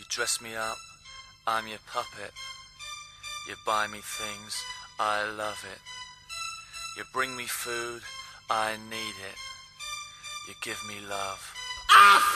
dress me up, I'm your puppet. You buy me things, I love it. You bring me food, I need it. You give me love.